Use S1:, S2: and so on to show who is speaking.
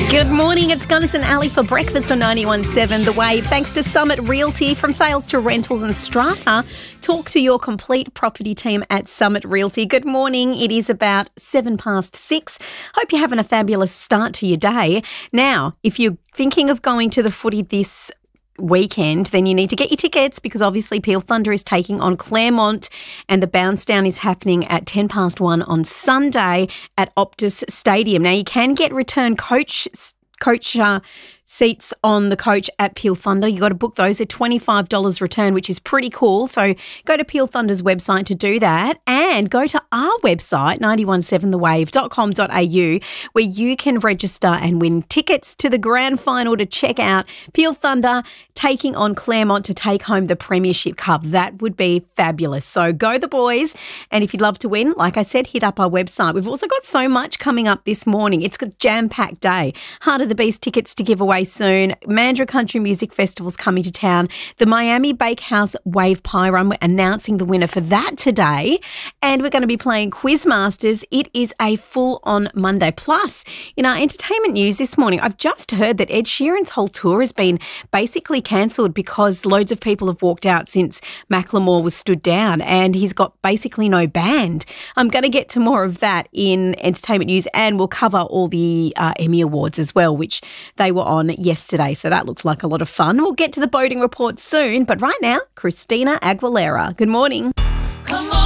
S1: Good morning, it's Gunness and Ali for breakfast on 91.7 The Wave. Thanks to Summit Realty, from sales to rentals and strata. Talk to your complete property team at Summit Realty. Good morning, it is about 6:07. Hope you're having a fabulous start to your day. Now, if you're thinking of going to the footy this weekend, then you need to get your tickets, because obviously Peel Thunder is taking on Claremont and the bounce down is happening at 1:10 on Sunday at Optus Stadium. Now, you can get return coach seats on the coach at Peel Thunder. You got to book those at $25 return, which is pretty cool. So go to Peel Thunder's website to do that, and go to our website, 917thewave.com.au, where you can register and win tickets to the grand final to check out Peel Thunder taking on Claremont to take home the Premiership Cup. That would be fabulous. So go the boys. And if you'd love to win, like I said, hit up our website. We've also got so much coming up this morning. It's a jam-packed day. Heart of the Beast tickets to give away soon. Mandurah Country Music Festival's coming to town. The Miami Bakehouse Wave Pie Run, we're announcing the winner for that today. And we're going to be playing Quizmasters. It is a full-on Monday. Plus, in our entertainment news this morning, I've just heard that Ed Sheeran's whole tour has been basically cancelled because loads of people have walked out since Macklemore was stood down, and he's got basically no band. I'm going to get to more of that in entertainment news, and we'll cover all the Emmy Awards as well, which they were on yesterday. So that looked like a lot of fun. We'll get to the boating report soon, but right now, Christina Aguilera. Good morning.